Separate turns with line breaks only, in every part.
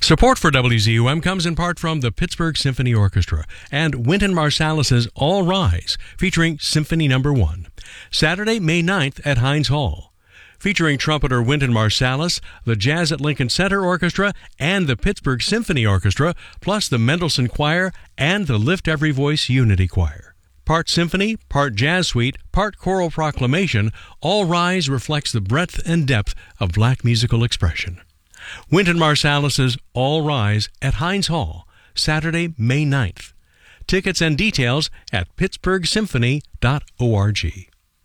Support for WZUM comes in part from the Pittsburgh Symphony Orchestra and Wynton Marsalis's All Rise, featuring Symphony No. 1. Saturday, May 9th at Heinz Hall. Featuring trumpeter Wynton Marsalis, the Jazz at Lincoln Center Orchestra, and the Pittsburgh Symphony Orchestra, plus the Mendelssohn Choir and the Lift Every Voice Unity Choir. Part symphony, part jazz suite, part choral proclamation, All Rise reflects the breadth and depth of black musical expression. Wynton Marsalis's All Rise at Heinz Hall, Saturday, May 9th. Tickets and details at pittsburghsymphony.org.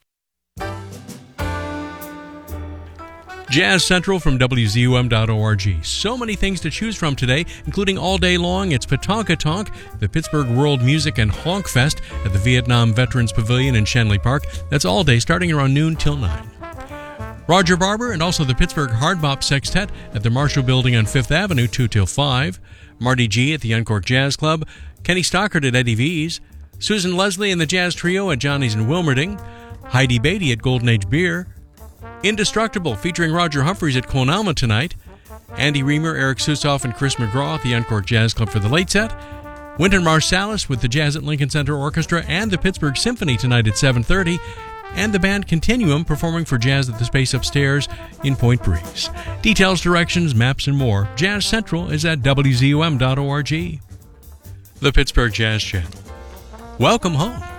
Jazz Central from WZUM.org. So many things to choose from today, including all day long. It's Petonkatonk, the Pittsburgh World Music and Honk Fest at the Vietnam Veterans Pavilion in Shenley Park. That's all day, starting around noon till 9. Roger Barber and also the Pittsburgh Hard Bop Sextet at the Marshall Building on 5th Avenue, 2 till 5. Marty G. at the Uncork Jazz Club. Kenny Stockard at Eddie V's. Susan Leslie and the Jazz Trio at Johnny's in Wilmerding. Heidi Beatty at Golden Age Beer. Indestructible featuring Roger Humphreys at Clonalma tonight. Andy Reamer, Eric Susoff, and Chris McGraw at the Uncork Jazz Club for the late set. Wynton Marsalis with the Jazz at Lincoln Center Orchestra and the Pittsburgh Symphony tonight at 7:30. And the band Continuum performing for Jazz at the Space Upstairs in Point Breeze. Details, directions, maps, and more. Jazz Central is at WZUM.org. The Pittsburgh Jazz Channel. Welcome home.